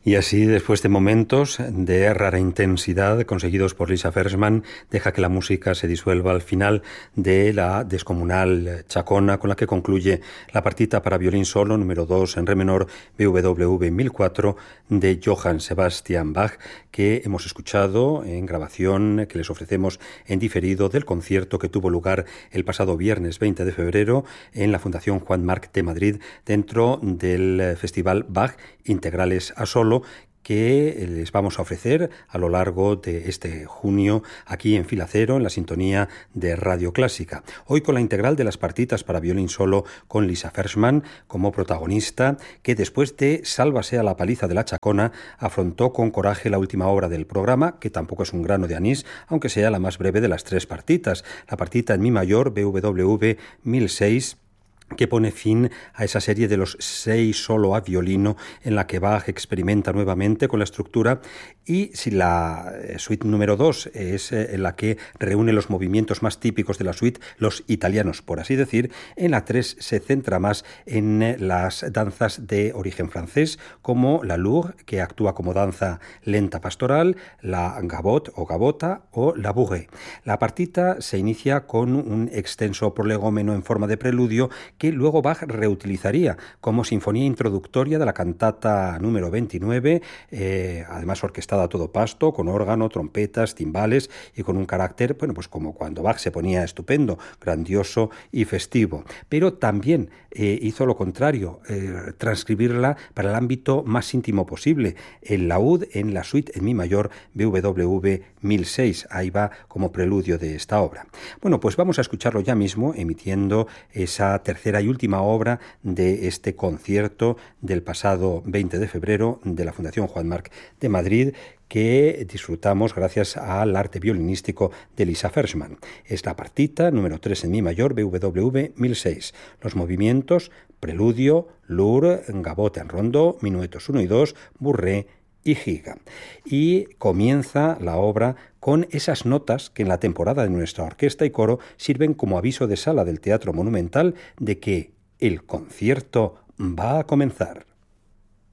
Y así, después de momentos de rara intensidad conseguidos por Lisa Fersman, deja que la música se disuelva al final de la descomunal chacona con la que concluye la partita para violín solo número 2 en re menor BWV 1004 de Johann Sebastian Bach, que hemos escuchado en grabación que les ofrecemos en diferido del concierto que tuvo lugar el pasado viernes 20 de febrero en la Fundación Juan Marc de Madrid, dentro del Festival Bach Integrales a Solo, que les vamos a ofrecer a lo largo de este junio aquí en Fila Cero, en la sintonía de Radio Clásica. Hoy con la integral de las partitas para violín solo con Lisa Fersman como protagonista, que después de Sálvase a la paliza de la chacona afrontó con coraje la última obra del programa, que tampoco es un grano de anís, aunque sea la más breve de las tres partitas. La partita en mi mayor, BWV 1006, que pone fin a esa serie de los 6 solo a violino en la que Bach experimenta nuevamente con la estructura, y si la suite número 2 es en la que reúne los movimientos más típicos de la suite, los italianos por así decir, en la 3 se centra más en las danzas de origen francés, como la lourde, que actúa como danza lenta pastoral, la gavotte o gavota o la bourrée. La partita se inicia con un extenso prolegómeno en forma de preludio que luego Bach reutilizaría como sinfonía introductoria de la cantata número 29, además orquestada a todo pasto, con órgano, trompetas, timbales y con un carácter, bueno, pues como cuando Bach se ponía estupendo, grandioso y festivo. Pero también hizo lo contrario, transcribirla para el ámbito más íntimo posible, el laúd en la suite en mi mayor BWV 1006, ahí va como preludio de esta obra. Bueno, pues vamos a escucharlo ya mismo, emitiendo esa tercera y última obra de este concierto del pasado 20 de febrero de la Fundación Juan Marc de Madrid, que disfrutamos gracias al arte violinístico de Lisa Fersman. Es la partita número 3 en mi mayor BWV 1006. Los movimientos: preludio, lourde, gavotte en rondó, minuetos 1 y 2, bourrée y giga. Y comienza la obra con esas notas que en la temporada de nuestra orquesta y coro sirven como aviso de sala del Teatro Monumental de que el concierto va a comenzar.